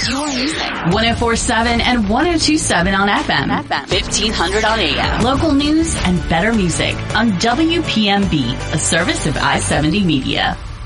104.7 and 102.7 on FM. 1500 on AM. Local news and better music on WPMB, a service of I-70 Media.